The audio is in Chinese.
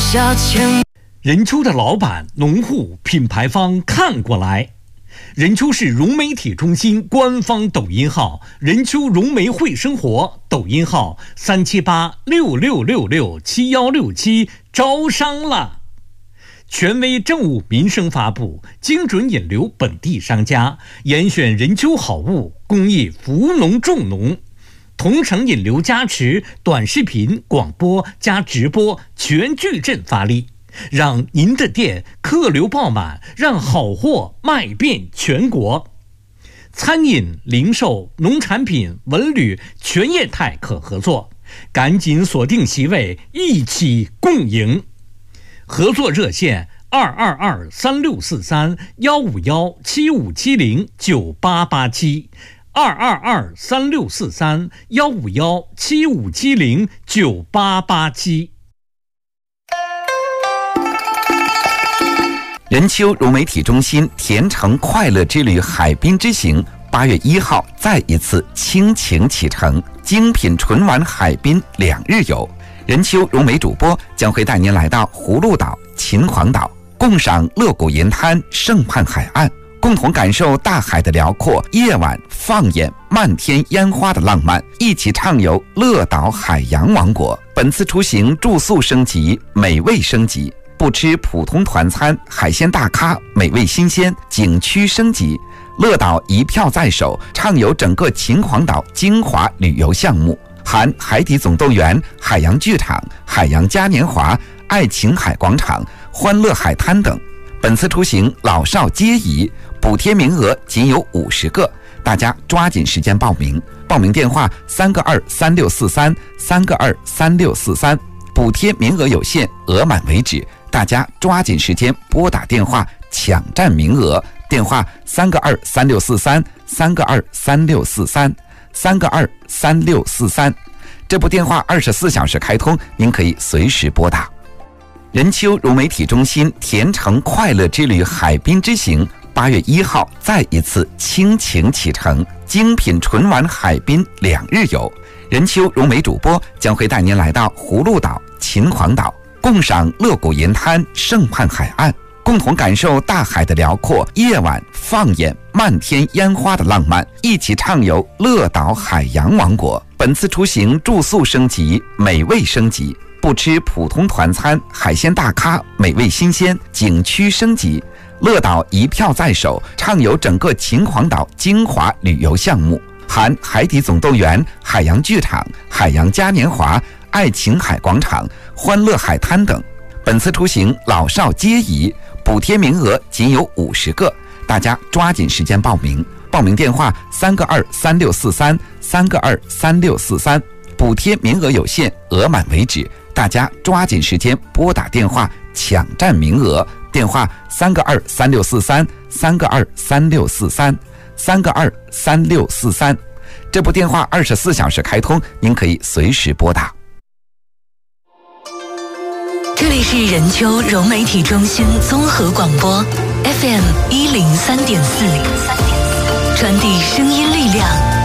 小钱。 任丘的老板、农户、品牌方看过来。任丘市融媒体中心官方抖音号任丘融媒会生活，抖音号37866667167，招商了。权威政务民生发布，精准引流本地商家，严选任丘好物，公益扶农助农，同城引流加持，短视频、广播加直播全矩阵发力，让您的店客流爆满，让好货卖遍全国。餐饮、零售、农产品、文旅全业态可合作，赶紧锁定席位，一起共赢。合作热线222-3643-151-7570，222-3643-151-7570，9887。 任丘融媒体中心甜橙快乐之旅海滨之行8月1号再一次倾情启程，精品纯玩海滨2日游。任丘融媒主播将会带您来到葫芦岛、秦皇岛，共赏乐谷银滩、盛畔海岸，共同感受大海的辽阔，夜晚放眼漫天烟花的浪漫，一起畅游乐岛海洋王国。本次出行住宿升级，美味升级，不吃普通团餐，海鲜大咖，美味新鲜，景区升级。乐岛一票在手，畅游整个秦皇岛精华旅游项目，含海底总动员、海洋剧场、海洋嘉年华、爱琴海广场、欢乐海滩等。本次出行老少皆宜，补贴名额仅有50个，大家抓紧时间报名。报名电话3个23643，3个23643，补贴名额有限，额满为止，大家抓紧时间拨打电话抢占名额。电话3个23643，3个23643，3个23643。这部电话24小时开通，您可以随时拨打。任丘融媒体中心甜橙快乐之旅海滨之行8月1号再一次倾情启程，精品纯玩海滨2日游。任丘融媒主播将会带您来到葫芦岛、秦皇岛，共赏乐谷银滩、盛畔海岸，共同感受大海的辽阔，夜晚放眼漫天烟花的浪漫，一起畅游乐岛海洋王国。本次出行住宿升级，美味升级，不吃普通团餐，海鲜大咖，美味新鲜，景区升级。乐岛一票在手，畅游整个秦皇岛精华旅游项目，含海底总动员、海洋剧场、海洋嘉年华、爱琴海广场、欢乐海滩等。本次出行老少皆宜，补贴名额仅有50个，大家抓紧时间报名。报名电话3个23643，3个23643，补贴名额有限，额满为止，大家抓紧时间拨打电话抢占名额。电话3个23643，3个23643，3个23643。这部电话24小时开通，您可以随时拨打。 这里是任丘融媒体中心综合广播 FM103.4，传递声音力量，